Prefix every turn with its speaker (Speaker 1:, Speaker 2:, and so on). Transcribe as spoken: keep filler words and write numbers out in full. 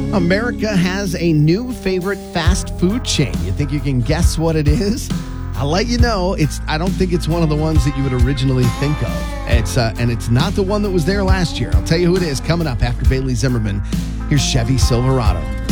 Speaker 1: America has a new favorite fast food chain. You think you can guess what it is? I'll let you know. It's. I don't think it's one of the ones that you would originally think of. It's uh, and it's not the one that was there last year. I'll tell you who it is coming up after Bailey Zimmerman. Here's Chevy Silverado.